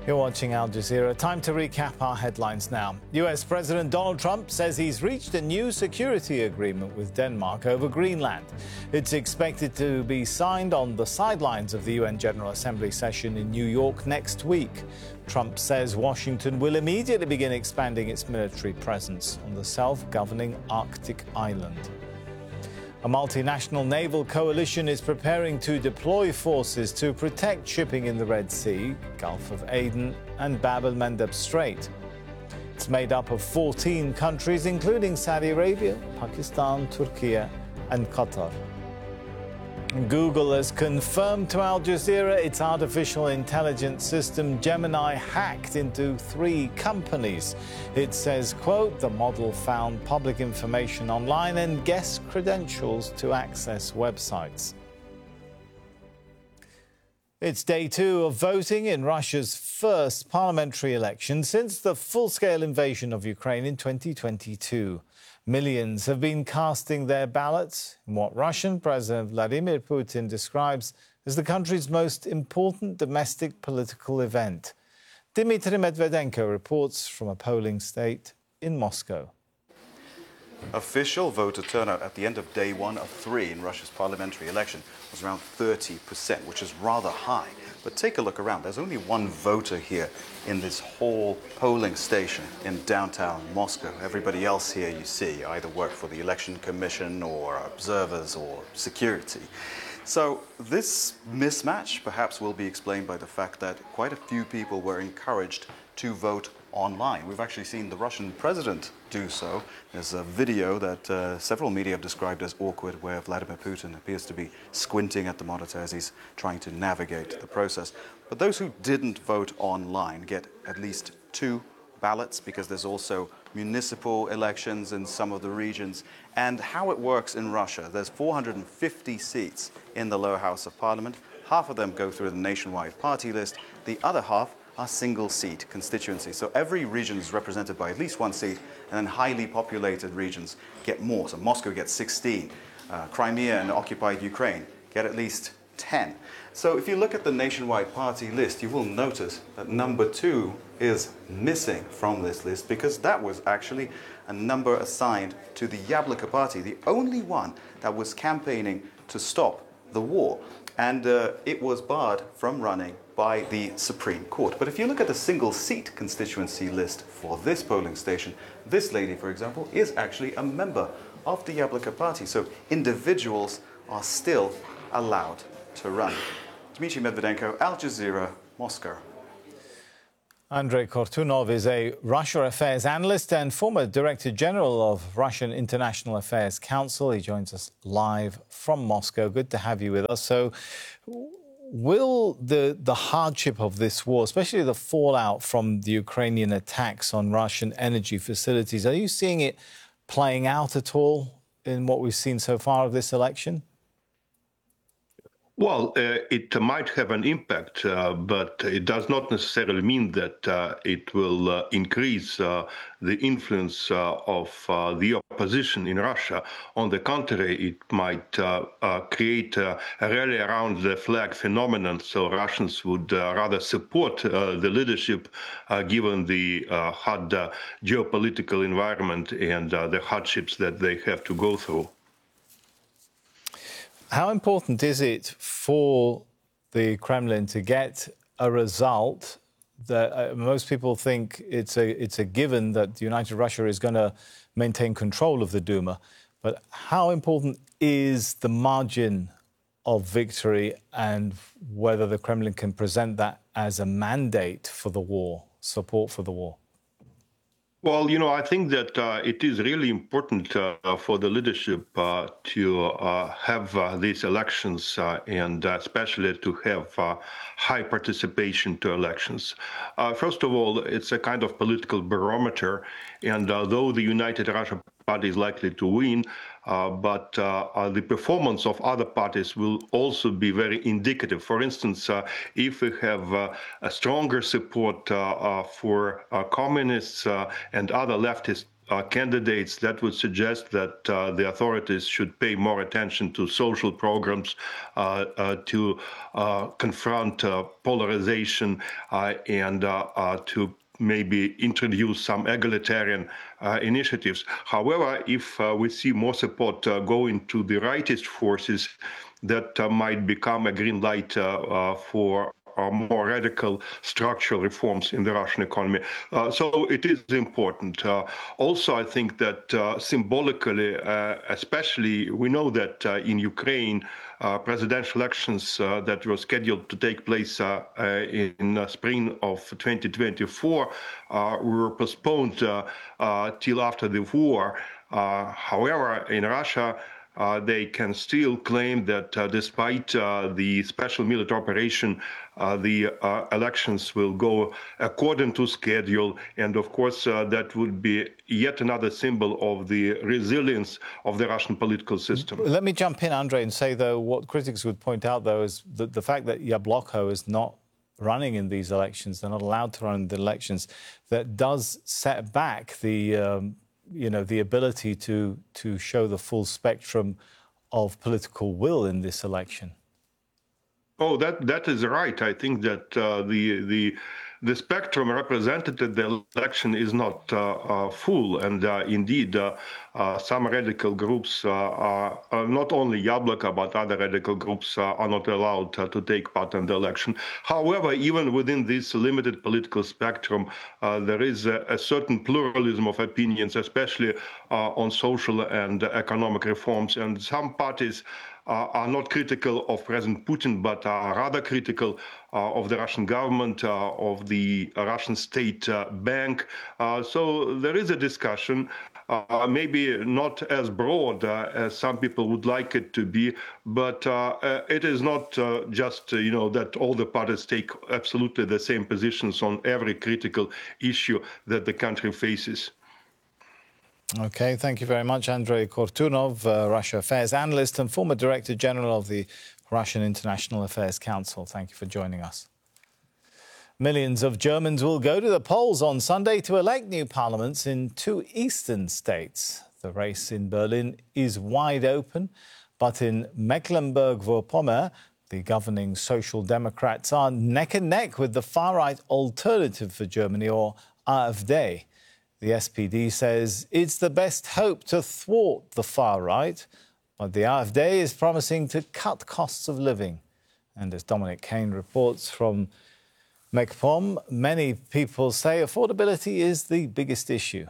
You're watching Al Jazeera. Time to recap our headlines now. US President Donald Trump says he's reached a new security agreement with Denmark over Greenland. It's expected to be signed on the sidelines of the UN General Assembly session in New York next week. Trump says Washington will immediately begin expanding its military presence on the self-governing Arctic island. A multinational naval coalition is preparing to deploy forces to protect shipping in the Red Sea, Gulf of Aden and Bab el-Mandeb Strait. It's made up of 14 countries, including Saudi Arabia, Pakistan, Turkey and Qatar. Google has confirmed to Al Jazeera its artificial intelligence system Gemini hacked into 3 companies. It says, quote, the model found public information online and guessed credentials to access websites. It's day 2 of voting in Russia's first parliamentary election since the full-scale invasion of Ukraine in 2022. Millions have been casting their ballots in what Russian President Vladimir Putin describes as the country's most important domestic political event. Dmitry Medvedenko reports from a polling state in Moscow. Official voter turnout at the end of day 1 of 3 in Russia's parliamentary election was around 30%, which is rather high. But take a look around. There's only one voter here in this whole polling station in downtown Moscow. Everybody else here, you see, either work for the election commission or observers or security. So this mismatch perhaps will be explained by the fact that quite a few people were encouraged to vote online. We've actually seen the Russian president do so. There's a video that several media have described as awkward, where Vladimir Putin appears to be squinting at the monitor as he's trying to navigate the process. But those who didn't vote online get at least 2 ballots, because there's also municipal elections in some of the regions. And how it works in Russia, there's 450 seats in the lower house of parliament. Half of them go through the nationwide party list. The other half are single-seat constituencies. So every region is represented by at least 1 seat, and then highly populated regions get more. So Moscow gets 16. Crimea and occupied Ukraine get at least 10. So if you look at the nationwide party list, you will notice that number 2 is missing from this list, because that was actually a number assigned to the Yabloko party, the only one that was campaigning to stop the war. And it was barred from running by the Supreme Court. But if you look at the single-seat constituency list for this polling station, this lady, for example, is actually a member of the Yabloko party. So individuals are still allowed to run. Dmitry Medvedenko, Al Jazeera, Moscow. Andrei Kortunov is a Russia Affairs analyst and former Director General of Russian International Affairs Council. He joins us live from Moscow. Good to have you with us. So, will the hardship of this war, especially the fallout from the Ukrainian attacks on Russian energy facilities, are you seeing it playing out at all in what we've seen so far of this election? Well, it might have an impact, but it does not necessarily mean that it will increase the influence of the opposition in Russia. On the contrary, it might create a rally around the flag phenomenon, so Russians would rather support the leadership given the hard geopolitical environment and the hardships that they have to go through. How important is it for the Kremlin to get a result that most people think it's a given that United Russia is going to maintain control of the Duma? But how important is the margin of victory, and whether the Kremlin can present that as a mandate for the war, support for the war? Well, I think that it is really important for the leadership to have these elections and especially to have high participation to elections. First of all, it's a kind of political barometer, and though the United Russia Party is likely to win, but the performance of other parties will also be very indicative. For instance, if we have a stronger support for communists and other leftist candidates that would suggest that the authorities should pay more attention to social programs to confront polarization and to maybe introduce some egalitarian initiatives. However, if we see more support going to the rightist forces, that might become a green light for more radical structural reforms in the Russian economy. So it is important. Also, I think that symbolically, especially, we know that in Ukraine, presidential elections that were scheduled to take place in spring of 2024 were postponed till after the war. However, in Russia, they can still claim that despite the special military operation, the elections will go according to schedule. And of course, that would be yet another symbol of the resilience of the Russian political system. Let me jump in, Andrei, and say, though, what critics would point out, though, is the fact that Yabloko is not running in these elections, they're not allowed to run in the elections, that does set back the the ability to show the full spectrum of political will in this election. Oh, that is right. I think that the spectrum represented at the election is not full, and indeed some radical groups, not only Yabloko but other radical groups, are not allowed to take part in the election. However, even within this limited political spectrum, there is a certain pluralism of opinions, especially on social and economic reforms, and some parties are not critical of President Putin, but are rather critical of the Russian government, of the Russian state bank. So there is a discussion, maybe not as broad as some people would like it to be, but it is not just, that all the parties take absolutely the same positions on every critical issue that the country faces. OK, thank you very much, Andrei Kortunov, Russia Affairs analyst and former Director General of the Russian International Affairs Council. Thank you for joining us. Millions of Germans will go to the polls on Sunday to elect new parliaments in 2 eastern states. The race in Berlin is wide open, but in Mecklenburg-Vorpommern, the governing Social Democrats are neck and neck with the far-right Alternative for Germany, or AfD. The SPD says it's the best hope to thwart the far right, but the AfD is promising to cut costs of living. And as Dominic Kane reports from MacPom, many people say affordability is the biggest issue.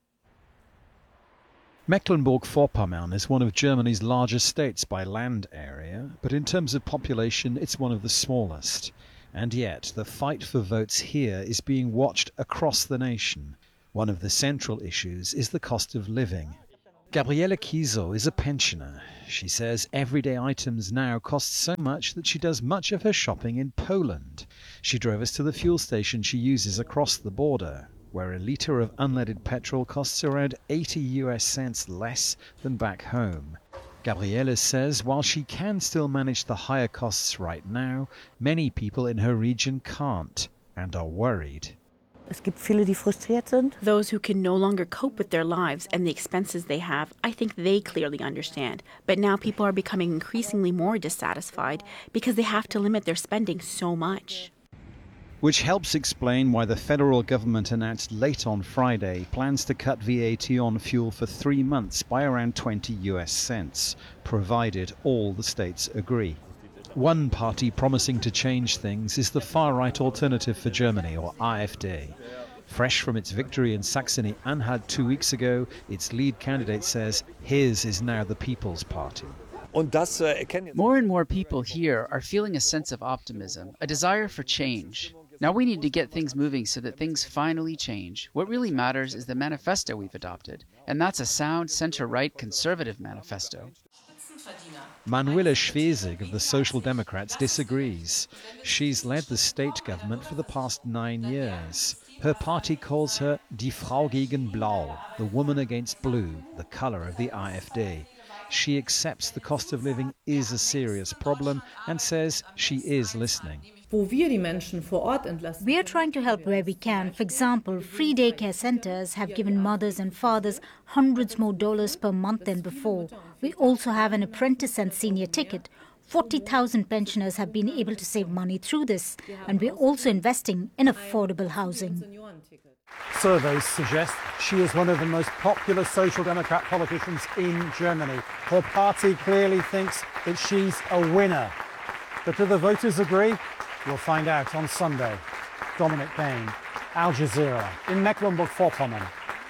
Mecklenburg-Vorpommern is one of Germany's largest states by land area, but in terms of population, it's one of the smallest. And yet, the fight for votes here is being watched across the nation. One of the central issues is the cost of living. Gabriele Kiesel is a pensioner. She says everyday items now cost so much that she does much of her shopping in Poland. She drove us to the fuel station she uses across the border, where a litre of unleaded petrol costs around 80 US cents less than back home. Gabriele says while she can still manage the higher costs right now, many people in her region can't and are worried. Es gibt viele, die frustriert sind. Those who can no longer cope with their lives and the expenses they have, I think they clearly understand. But now people are becoming increasingly more dissatisfied because they have to limit their spending so much. Which helps explain why the federal government announced late on Friday plans to cut VAT on fuel for 3 months by around 20 US cents, provided all the states agree. One party promising to change things is the far-right Alternative for Germany, or AfD. Fresh from its victory in Saxony-Anhalt 2 weeks ago, its lead candidate says his is now the People's Party. More and more people here are feeling a sense of optimism, a desire for change. Now we need to get things moving so that things finally change. What really matters is the manifesto we've adopted, and that's a sound center-right conservative manifesto. Manuela Schwesig of the Social Democrats disagrees. She's led the state government for the past 9 years. Her party calls her Die Frau gegen Blau, the woman against blue, the colour of the AfD. She accepts the cost of living is a serious problem and says she is listening. We are trying to help where we can. For example, free daycare centers have given mothers and fathers hundreds more dollars per month than before. We also have an apprentice and senior ticket. 40,000 pensioners have been able to save money through this, and we're also investing in affordable housing. Surveys suggest she is one of the most popular Social Democrat politicians in Germany. Her party clearly thinks that she's a winner. But do the voters agree? We'll find out on Sunday. Dominic Bain, Al Jazeera, in Mecklenburg-Vorpommern.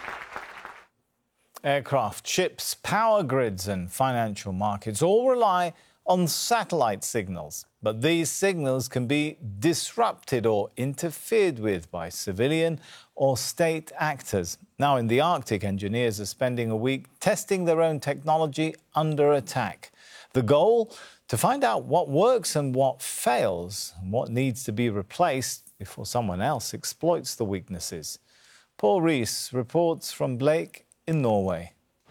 Aircraft, ships, power grids and financial markets all rely on satellite signals. But these signals can be disrupted or interfered with by civilian or state actors. Now, in the Arctic, engineers are spending a week testing their own technology under attack. The goal? To find out what works and what fails, and what needs to be replaced before someone else exploits the weaknesses. Paul Rees reports from Blake in Norway.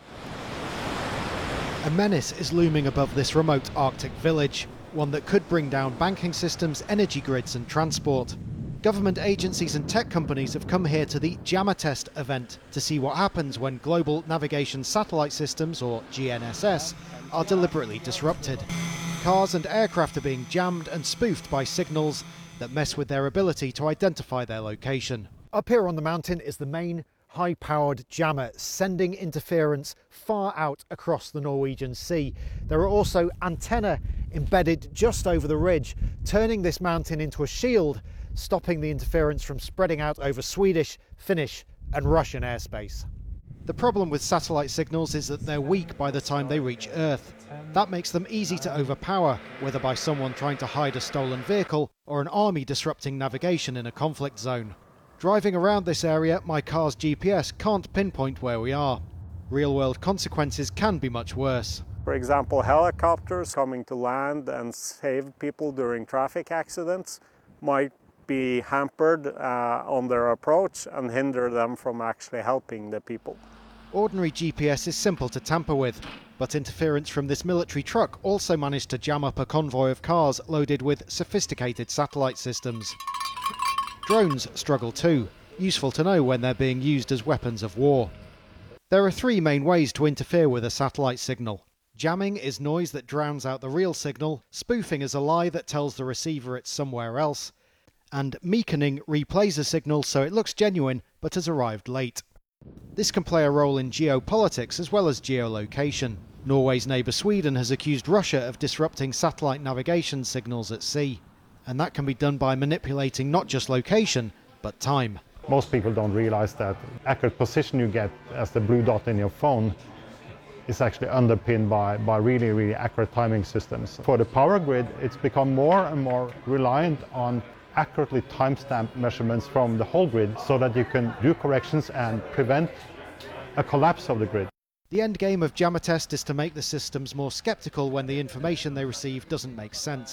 A menace is looming above this remote Arctic village, one that could bring down banking systems, energy grids and transport. Government agencies and tech companies have come here to the Jammertest event to see what happens when global navigation satellite systems, or GNSS, are deliberately disrupted. Cars and aircraft are being jammed and spoofed by signals that mess with their ability to identify their location. Up here on the mountain is the main high-powered jammer, sending interference far out across the Norwegian Sea. There are also antennae embedded just over the ridge, turning this mountain into a shield, stopping the interference from spreading out over Swedish, Finnish and Russian airspace. The problem with satellite signals is that they're weak by the time they reach Earth. That makes them easy to overpower, whether by someone trying to hide a stolen vehicle or an army disrupting navigation in a conflict zone. Driving around this area, my car's GPS can't pinpoint where we are. Real-world consequences can be much worse. For example, helicopters coming to land and save people during traffic accidents might be hampered on their approach and hinder them from actually helping the people. Ordinary GPS is simple to tamper with, but interference from this military truck also managed to jam up a convoy of cars loaded with sophisticated satellite systems. Drones struggle too, useful to know when they're being used as weapons of war. There are three main ways to interfere with a satellite signal. Jamming is noise that drowns out the real signal, spoofing is a lie that tells the receiver it's somewhere else, and meakening replays a signal so it looks genuine but has arrived late. This can play a role in geopolitics as well as geolocation. Norway's neighbour Sweden has accused Russia of disrupting satellite navigation signals at sea. And that can be done by manipulating not just location, but time. Most people don't realize that accurate position you get as the blue dot in your phone is actually underpinned by really, really accurate timing systems. For the power grid, it's become more and more reliant on accurately timestamped measurements from the whole grid so that you can do corrections and prevent a collapse of the grid. The end game of Jammertest is to make the systems more sceptical when the information they receive doesn't make sense.